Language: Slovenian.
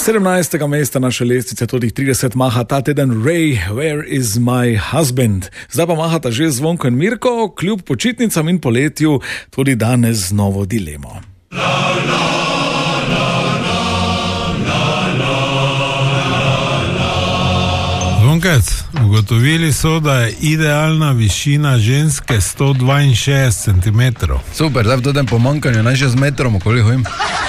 17. mesta naše lestvice, tudi 30 maha ta teden Ray, Where is my husband? Zdaj pa mahata že Zvonko in Mirko, kljub počitnicam in poletju tudi danes z novo dilemo. Zvonkec, ugotovili so, da je idealna višina ženske 162 cm. Super, zdaj v tem pomankanju naj še z metrom okoli hojim.